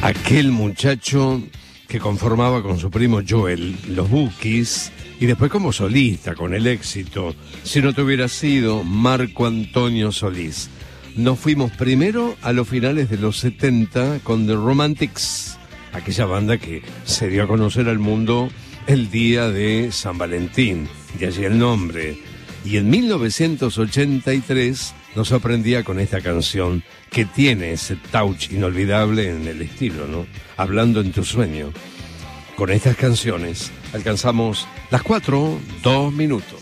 aquel muchacho que conformaba con su primo Joel los Bukis y después como solista con el éxito Si no te hubiera sido, Marco Antonio Solís. Nos fuimos primero a los finales de los 70 con The Romantics, aquella banda que se dio a conocer al mundo el día de San Valentín, de allí el nombre. Y en 1983 nos sorprendía con esta canción que tiene ese touch inolvidable en el estilo, ¿no? Hablando en tu sueño. Con estas canciones alcanzamos las 4:02.